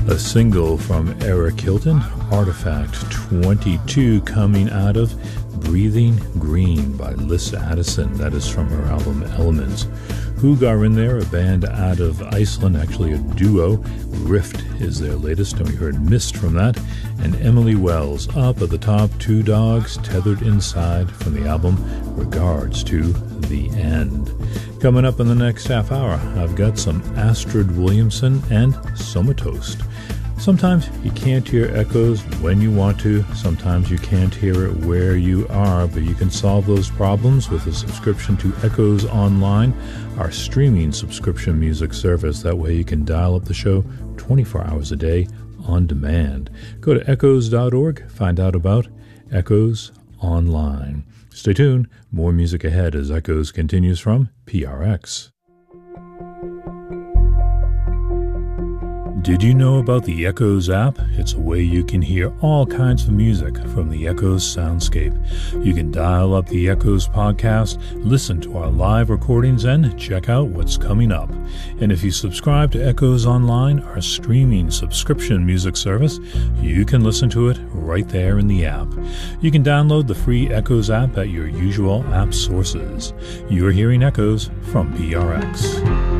A single from Eric Hilton, Artifact 22, coming out of Breathing Green by Liz Addison. That is from her album Elements. Hugar in there, a band out of Iceland, actually a duo. Rift is their latest, and we heard Mist from that. And Emily Wells, up at the top, Two Dogs Tethered Inside from the album Regards to the End. Coming up in the next half hour, I've got some Astrid Williamson and Somatoast. Sometimes you can't hear echoes when you want to. Sometimes you can't hear it where you are, but you can solve those problems with a subscription to Echoes Online, our streaming subscription music service. That way you can dial up the show 24 hours a day on demand. Go to echoes.org, find out about Echoes Online. Stay tuned. More music ahead as Echoes continues from PRX. Did you know about the Echoes app? It's a way you can hear all kinds of music from the Echoes soundscape. You can dial up the Echoes podcast, listen to our live recordings, and check out what's coming up. And if you subscribe to Echoes Online, our streaming subscription music service, you can listen to it right there in the app. You can download the free Echoes app at your usual app sources. You're hearing Echoes from PRX.